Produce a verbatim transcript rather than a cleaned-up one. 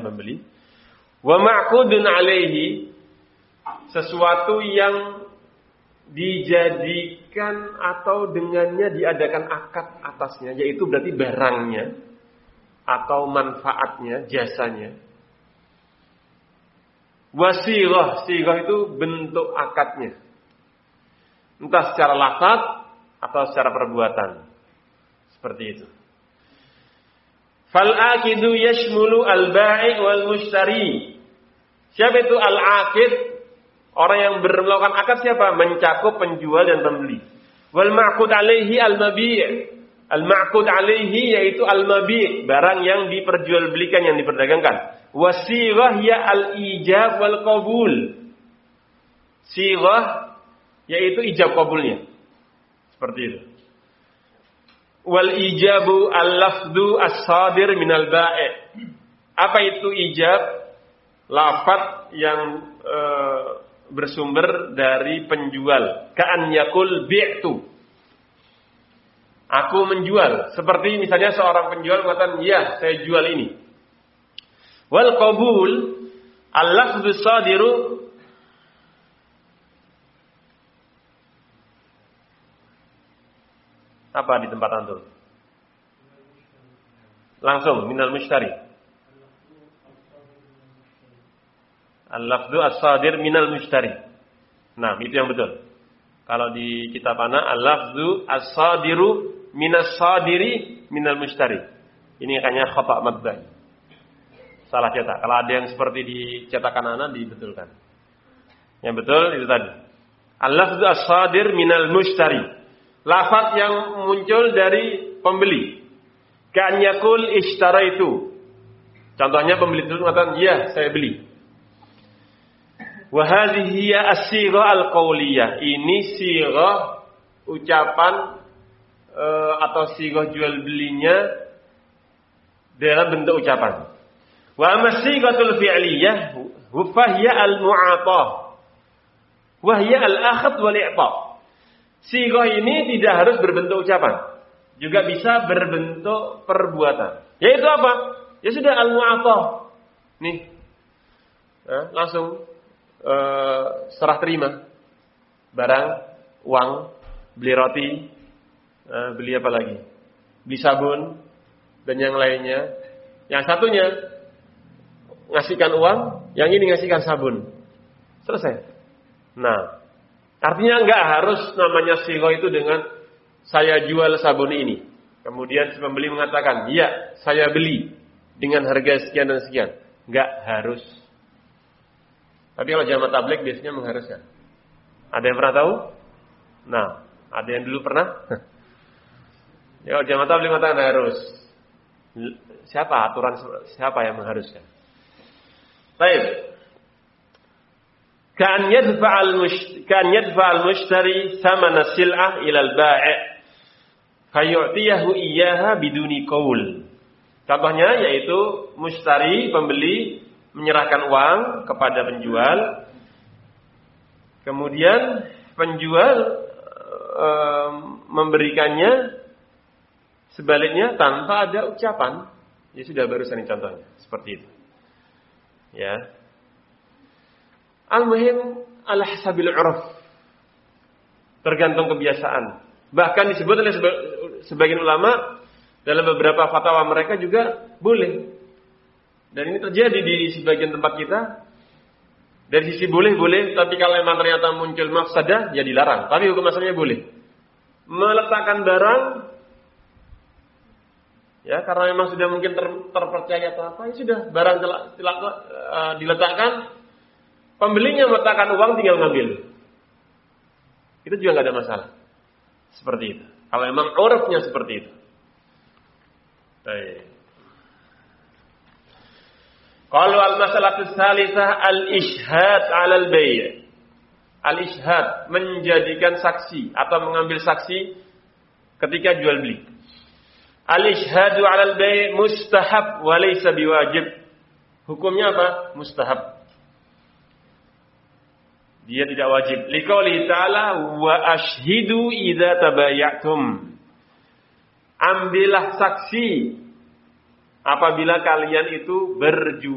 pembeli. Wa ma'qudun alaihi, sesuatu yang dijadikan atau dengannya diadakan akad atasnya, yaitu berarti barangnya atau manfaatnya, jasanya. Wasirah, sirah itu bentuk akadnya, entah secara lafaz atau secara perbuatan, seperti itu. Fal aqidu yashmulu al-bai' wal mushtari. Siapa itu al-aqid? Orang yang melakukan akad siapa? Mencakup penjual dan pembeli. Wal ma'qud alaihi al-mabi'. Al-ma'qud alaihi yaitu al-mabi', barang yang diperjualbelikan, yang diperdagangkan. Wasirah ya al-ijab wal qabul. Sirah yaitu ijab qabulnya. Seperti itu. Wal ijabu al-lafdu as-sadir minal bai'. Apa itu ijab? Lafaz yang e, bersumber dari penjual. Ka'an yakul bi'tu. Aku menjual. Seperti misalnya seorang penjual mengatakan, ya, saya jual ini. Wal qabul al-lafdu as-sadiru apa di tempat antum? Langsung minal mushtari. Al-lafdu as-sadir minal mushtari. Nah, itu yang betul. Kalau di kitab ana al-lafdu as-sadiru minas sadiri minal mushtari. Ini kayaknya khata' madbah. Salah cetak. Kalau ada yang seperti di cetakan ana dibetulkan. Yang betul itu tadi. Al-lafdu as-sadir minal mushtari. Lafaz yang muncul dari pembeli. Ka'an yakul ishtaraitu. Contohnya pembeli itu mengatakan, ya, saya beli. Wa hadhihi hiya as-sighah al-qauliyah. Ini sighah ucapan e, atau sighah jual belinya dalam bentuk ucapan. Wa amma sighatul fi'liyah fa hiya al-mu'atah. Wa hiya al-akhd wal i'ta'. Sighah ini tidak harus berbentuk ucapan, juga bisa berbentuk perbuatan. Yaitu apa? Ya sudah al-mu'atah. Nih, eh, langsung eh, serah terima barang, uang, beli roti, eh, beli apa lagi? Beli sabun dan yang lainnya. Yang satunya ngasihkan uang, yang ini ngasihkan sabun. Selesai. Nah, artinya enggak harus namanya sighah itu dengan saya jual sabun ini. Kemudian si pembeli mengatakan, "Iya, saya beli dengan harga sekian dan sekian." Enggak harus. Tapi kalau jamaah tabligh biasanya mengharuskan. Ada yang pernah tahu? Nah, ada yang dulu pernah? Ya, kalau jamaah tabligh mengatakan harus. Siapa aturan siapa yang mengharuskan? Baik. Kan yadfa'al mushtari kan yadfa'al mushtari thamana sil'ah ila al-bai' fayu'tiyahu iyyaha biduni qaul. Contohnya yaitu mushtari, pembeli menyerahkan uang kepada penjual. Kemudian penjual e, memberikannya sebaliknya tanpa ada ucapan. Ya sudah, barusan ini contohnya seperti itu. Ya. Al-muhim al-hasabil 'urf. Tergantung kebiasaan. Bahkan disebut oleh sebagian ulama dalam beberapa fatwa mereka juga boleh. Dan ini terjadi di sebagian tempat kita. Dari sisi boleh-boleh, tapi kalau memang ternyata muncul mafsadah, ya dilarang. Tapi hukum asalnya boleh. Meletakkan barang, ya karena memang sudah mungkin ter, terpercaya atau apa, ya sudah barang telak, telak, uh, diletakkan. Pembelinya meletakkan uang, tinggal ngambil. Itu juga nggak ada masalah. Seperti itu. Kalau memang urufnya seperti itu. Baik. Kalau al-masalah tsalitsah al-ishhad 'alal bai'. Al-ishhad, menjadikan saksi atau mengambil saksi ketika jual beli. Al-ishhadu 'alal bai' mustahab wa laysa biwajib. Hukumnya apa? Mustahab. Dia tidak wajib. Liqaulihi ta'ala wa ashhidu idza tabayatum. Ambillah saksi apabila kalian itu berjual.